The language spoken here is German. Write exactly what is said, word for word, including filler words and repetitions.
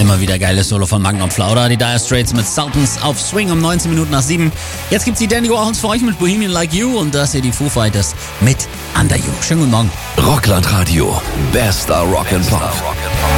Immer wieder geiles Solo von Magnum Flauder. Die Dire Straits mit Sultans auf Swing um neunzehn Minuten nach sieben. Jetzt gibt's die Dandy Warhols für euch mit Bohemian Like You und das hier die Foo Fighters mit Under You. Schönen guten Morgen. Rockland Radio. Bester Rock'n'Pop.